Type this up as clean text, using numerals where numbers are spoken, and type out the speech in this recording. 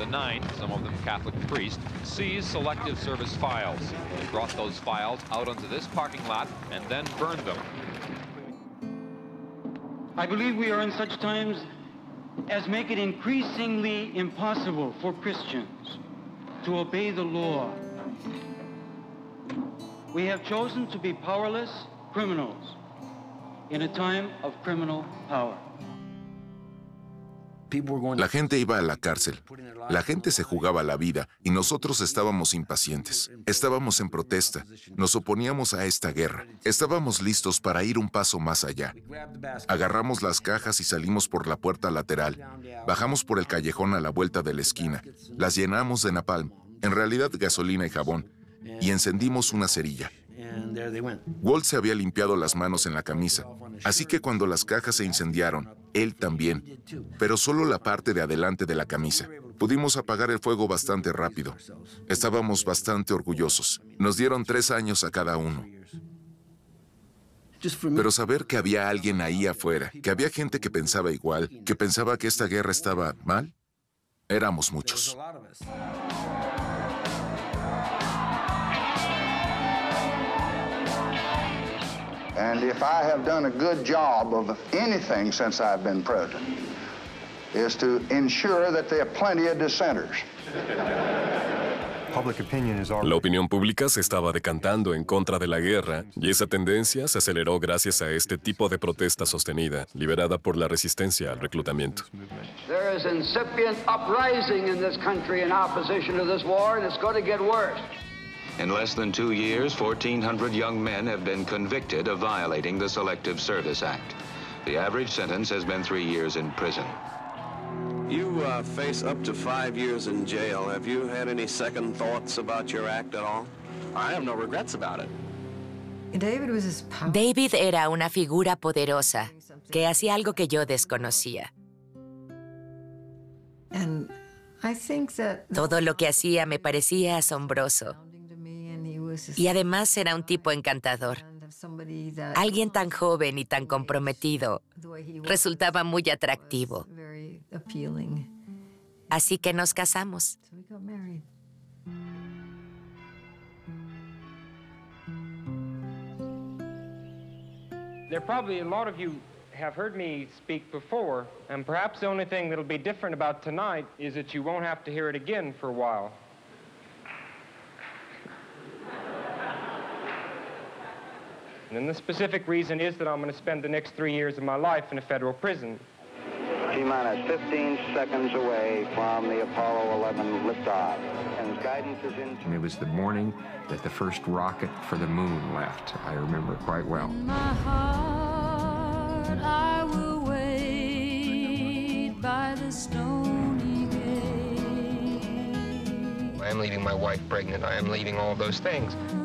the nine, some of them Catholic priests, seized Selective Service files. They brought those files out onto this parking lot and then burned them. I believe we are in such times as make it increasingly impossible for Christians to obey the law. We have chosen to be powerless criminals in a time of criminal power. La gente iba a la cárcel. La gente se jugaba la vida y nosotros estábamos impacientes. Estábamos en protesta. Nos oponíamos a esta guerra. Estábamos listos para ir un paso más allá. Agarramos las cajas y salimos por la puerta lateral. Bajamos por el callejón a la vuelta de la esquina. Las llenamos de napalm, en realidad gasolina y jabón, y encendimos una cerilla. Walt se había limpiado las manos en la camisa, así que cuando las cajas se incendiaron, él también, pero solo la parte de adelante de la camisa. Pudimos apagar el fuego bastante rápido. Estábamos bastante orgullosos. Nos dieron 3 años a cada uno. Pero saber que había alguien ahí afuera, que había gente que pensaba igual, que pensaba que esta guerra estaba mal, éramos muchos. And if I have done a good job of anything since I've been president, is to ensure that there are plenty of dissenters. La opinión pública se estaba decantando en contra de la guerra y esa tendencia se aceleró gracias a este tipo de protesta sostenida, liberada por la resistencia al reclutamiento. There is incipient uprising in this country in opposition to this war, and it's going to get worse. In less than 2 years, 1,400 young men have been convicted of violating the Selective Service Act. The average sentence has been 3 years in prison. You face up to 5 years in jail. Have you had any second thoughts about your act at all? I have no regrets about it. David era una figura poderosa que hacía algo que yo desconocía. Todo lo que hacía me parecía asombroso. Y además era un tipo encantador. Alguien tan joven y tan comprometido resultaba muy atractivo. Así que nos casamos. There probably a lot of you have heard me speak before, and perhaps the only thing that'll be different about tonight is that you won't have to hear it again for a while. And the specific reason is that I'm going to spend the next 3 years of my life in a federal prison. T-minus 15 seconds away from the Apollo 11 liftoff. And guidance is in. And it was the morning that the first rocket for the moon left. I remember it quite well. In my heart, I will wait by the stony gate. I am leaving my wife pregnant. I am leaving all those things.